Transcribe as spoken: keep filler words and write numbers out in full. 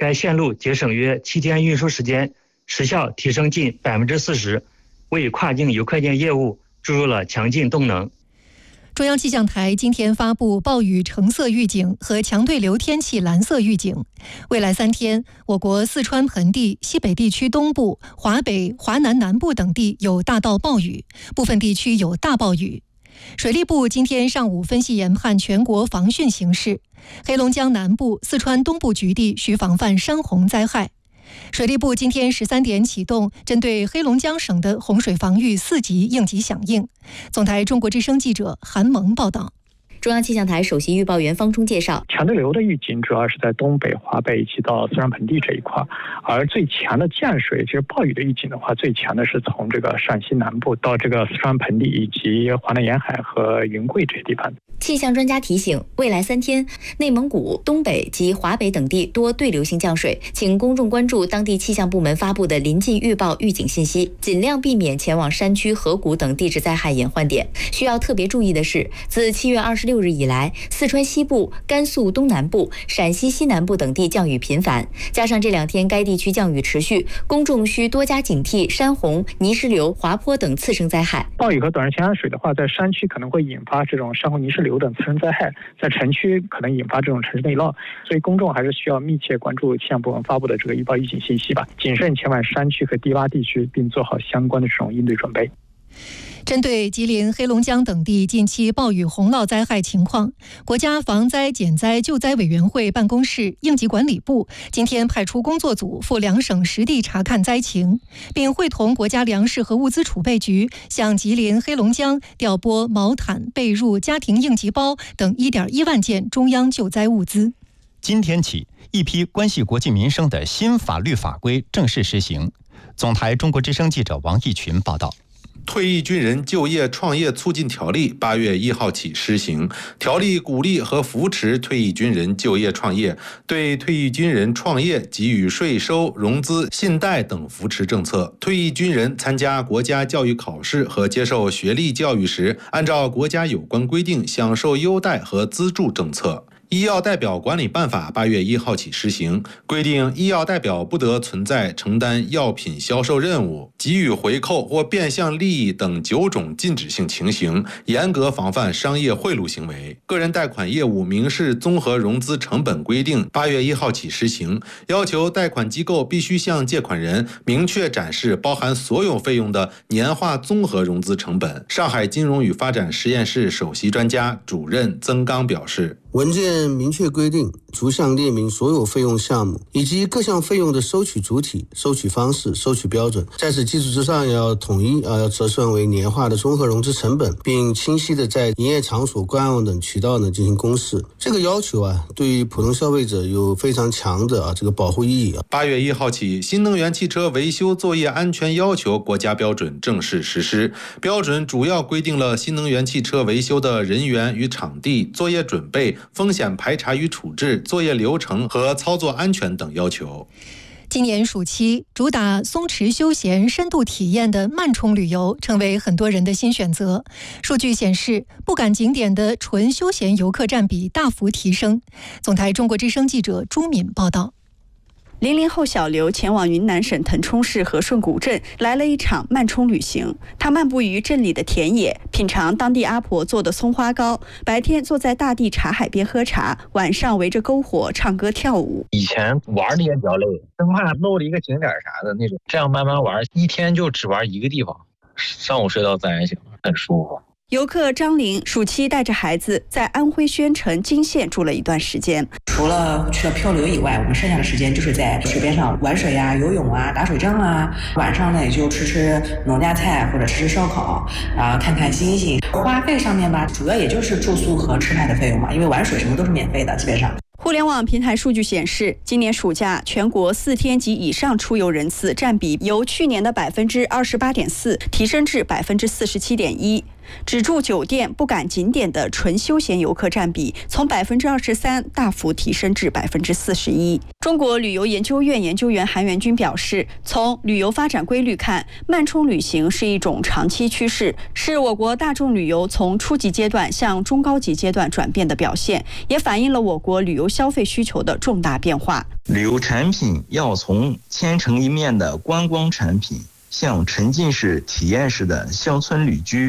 该线路节省约七天运输时间，时效提升近百分之四十，为跨境游客店业务注入了强劲动能。 中央气象台今天发布暴雨橙色预警和强对流天气蓝色预警。未来三天，我国四川盆地、西北地区东部、华北、华南南部等地有大到暴雨，部分地区有大暴雨。水利部今天上午分析研判全国防汛形势，黑龙江南部、四川东部局地需防范山洪灾害。水利部今天十三点启动针对黑龙江省的洪水防御四级应急响应。总台中国之声记者韩萌报道。 中央气象台首席预报员方冲介绍， 强对流的预警主要是在东北、华北以及到四川盆地这一块，而最强的降水，就是暴雨的预警的话，最强的是从这个陕西南部到这个四川盆地以及华南沿海和云贵这些地方。 气象专家提醒，未来三天，内蒙古、东北及华北等地多对流性降水，请公众关注当地气象部门发布的临近预报预警信息，尽量避免前往山区、河谷等地质灾害隐患点。需要特别注意的是，自七月二十六日以来，四川西部、甘肃东南部、陕西西南部等地降雨频繁，加上这两天该地区降雨持续，公众需多加警惕山洪、泥石流、滑坡等次生灾害。 暴雨和短时间降水的话，在山区可能会引发这种山洪、泥石流等次生灾害，在城区可能引发这种城市内涝，所以公众还是需要密切关注气象部门发布的这个预报预警信息吧，谨慎前往山区和低洼地区，并做好相关的这种应对准备。 针对吉林、黑龙江等地近期暴雨洪涝灾害情况，国家防灾减灾救灾委员会办公室应急管理部今天派出工作组赴两省实地查看灾情，并会同国家粮食和物资储备局向吉林、黑龙江调拨毛毯、被褥、家庭应急包等 一点一万件中央救灾物资。 今天起，一批关系国计民生的新法律法规正式实行。总台中国之声记者王义群报道。 退役军人就业创业促进条例八月一号起施行，条例鼓励和扶持退役军人就业创业，对退役军人创业给予税收、融资、信贷等扶持政策。退役军人参加国家教育考试和接受学历教育时，按照国家有关规定享受优待和资助政策。医药代表管理办法八月一号起施行，规定医药代表不得存在承担药品销售任务、给予回扣或变相利益等九种禁止性情形，严格防范商业贿赂行为。个人贷款业务明示综合融资成本规定八月一号起施行，要求贷款机构必须向借款人明确展示包含所有费用的年化综合融资成本。上海金融与发展实验室首席专家主任曾刚表示， 文件明确规定，逐项列明所有费用项目以及各项费用的收取主体、收取方式、收取标准。在此基础之上，要统一啊，要折算为年化的综合融资成本，并清晰的在营业场所、官网等渠道呢进行公示。这个要求啊，对于普通消费者有非常强的啊这个保护意义啊。 八月一号起，新能源汽车维修作业安全要求国家标准正式实施。标准主要规定了新能源汽车维修的人员与场地、作业准备、风险排查与处置、作业流程和操作安全等要求。 今年暑期，主打松弛休闲、深度体验的慢冲旅游成为很多人的新选择。数据显示，不赶景点的纯休闲游客占比大幅提升。总台中国之声记者朱敏报道。 零零后小刘前往云南省腾冲市和顺古镇，来了一场慢冲旅行。他漫步于镇里的田野，品尝当地阿婆做的松花糕。白天坐在大地茶海边喝茶，晚上围着篝火唱歌跳舞。 以前玩的也比较累，生怕漏了一个景点啥的那种。这样慢慢玩，一天就只玩一个地方，上午睡到自然醒，很舒服。 游客张玲暑期带着孩子在安徽宣城金县住了一段时间。 除了去了漂流以外，我们剩下的时间就是在水边上玩水啊、游泳啊、打水仗啊。晚上呢，也就吃吃农家菜或者吃吃烧烤，然后看看星星。花费上面吧，主要也就是住宿和吃饭的费用嘛，因为玩水什么都是免费的，基本上。 互联网平台数据显示，今年暑假全国四天及以上出游人次占比由去年的百分之二十八点四提升至百分之四十七点一。 只住酒店不赶景点的纯休闲游客占比从百分之二十三大幅提升至百分之四十一。中国旅游研究院研究员韩元军表示，从旅游发展规律看，慢冲旅行是一种长期趋势，是我国大众旅游从初级阶段向中高级阶段转变的表现，也反映了我国旅游消费需求的重大变化。 旅游产品要从千城一面的观光产品向沉浸式体验式的乡村旅居